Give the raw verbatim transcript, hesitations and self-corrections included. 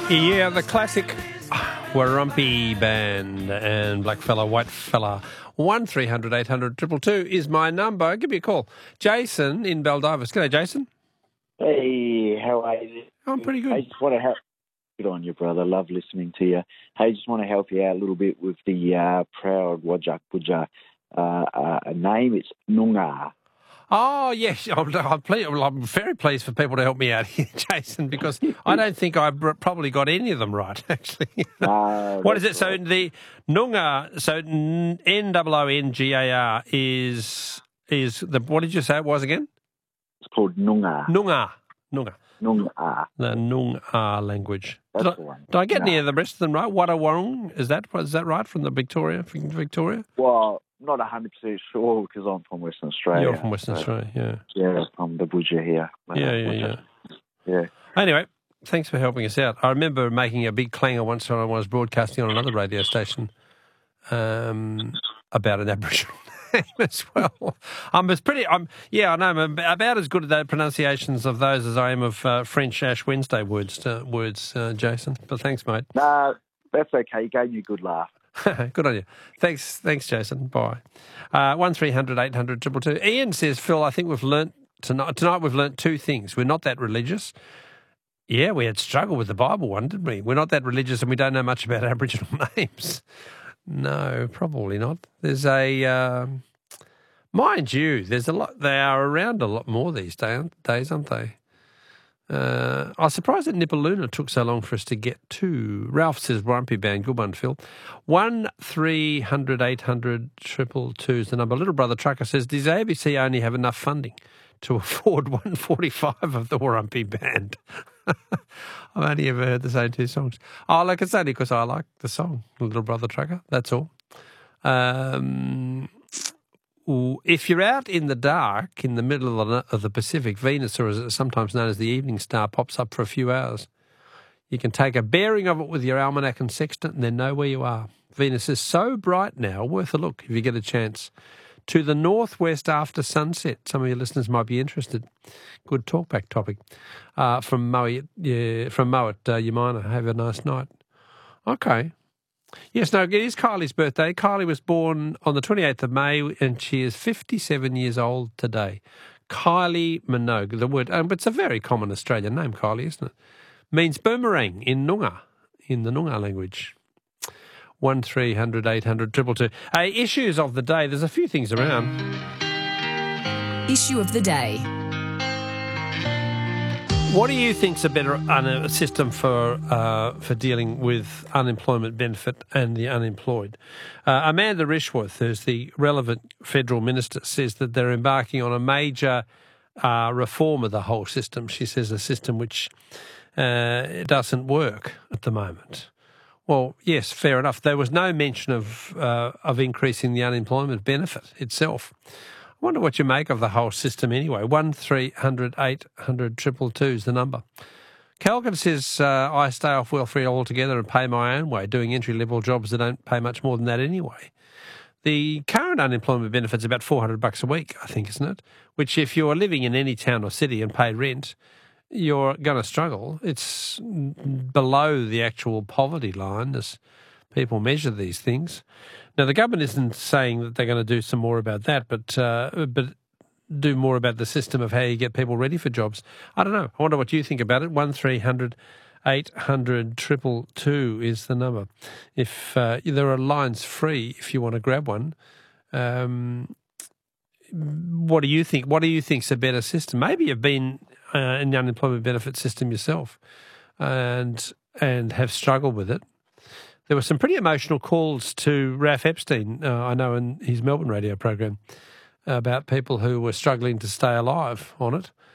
Yeah, the classic Warumpi Band and Blackfella, Whitefella. one three hundred eight hundred two two two is my number. Give me a call. Jason in Baldivis. G'day, Jason. Hey, how are you? I'm pretty good. I just want to help. Good on you, brother. Love listening to you. Hey, just want to help you out a little bit with the uh, proud Wajak Puja uh, uh, name. It's Noongar. Oh, yes. I'm, I'm, ple- well, I'm very pleased for people to help me out here, Jason, because I don't think I probably got any of them right, actually. Uh, what is it? So the Noongar, so N O O N G A R is, is the, what did you say it was again? It's called Noongar. Noongar. Noongar. Noongar. The Noongar language. That's Did I, the one. did I get No. any of the rest of them right? Wadawarung, is that, is that right from the Victoria, from Victoria? Well, not one hundred percent sure because I'm from Western Australia. You're from Western so, Australia, yeah. Yeah, from the Buja here. Yeah, yeah, yeah. Yeah. Anyway, thanks for helping us out. I remember making a big clanger once when I was broadcasting on another radio station um, about an Aboriginal name as well. I'm as pretty, I'm, yeah, I know, I'm about as good at the pronunciations of those as I am of uh, French Ash Wednesday words, uh, words uh, Jason. But thanks, mate. No, that's okay. You gave me a good laugh. Good on you. Thanks, thanks, Jason. Bye. Uh, one three hundred eight hundred two two two. Ian says, Phil, I think we've learnt tonight. Tonight we've learnt two things. We're not that religious. Yeah, we had struggled with the Bible one, didn't we? We're not that religious, and we don't know much about Aboriginal names. No, probably not. There's a, um, mind you, there's a lot. They are around a lot more these day, days, aren't they? Uh, I was surprised that Nipaluna took so long for us to get to. Ralph says, Warumpi Band, good one, Phil. one three hundred eight hundred two two two is the number. Little Brother Trucker says, does A B C only have enough funding to afford one forty-five of the Warumpi Band? I've only ever heard the same two songs. Oh, look, it's only because I like the song, Little Brother Trucker, that's all. Um... If you're out in the dark, in the middle of the, of the Pacific, Venus, or as it's sometimes known as the evening star, pops up for a few hours. You can take a bearing of it with your almanac and sextant and then know where you are. Venus is so bright now, worth a look if you get a chance. To the northwest after sunset. Some of your listeners might be interested. Good talkback topic. Uh, from Mo, yeah, from Mo at uh, Yamina. Have a nice night. Okay. Yes, no, it is Kylie's birthday. Kylie was born on the twenty-eighth of May and she is fifty-seven years old today. Kylie Minogue, the word, um, it's a very common Australian name, Kylie, isn't it? Means boomerang in Noongar, in the Noongar language. one three hundred eight hundred two two two. Hey, issues of the day, there's a few things around. Issue of the day. What do you think's a better un- system for uh, for dealing with unemployment benefit and the unemployed? Uh, Amanda Rishworth, who's the relevant federal minister, says that they're embarking on a major uh, reform of the whole system. She says a system which uh, doesn't work at the moment. Well, yes, fair enough. There was no mention of uh, of increasing the unemployment benefit itself. I wonder what you make of the whole system anyway. one three hundred eight hundred two two two is the number. Calvin says, uh, I stay off welfare altogether and pay my own way, doing entry-level jobs that don't pay much more than that anyway. The current unemployment benefit's about four hundred bucks a week, I think, isn't it? Which if you're living in any town or city and pay rent, you're going to struggle. It's below the actual poverty line as people measure these things. Now, the government isn't saying that they're going to do some more about that, but uh, but do more about the system of how you get people ready for jobs. I don't know. I wonder what you think about it. one three hundred eight hundred two two two is the number. If uh, there are lines free if you want to grab one. Um, what do you think? What do you think's a better system? Maybe you've been uh, in the unemployment benefit system yourself and and have struggled with it. There were some pretty emotional calls to Ralph Epstein, uh, I know, in his Melbourne radio program about people who were struggling to stay alive on it.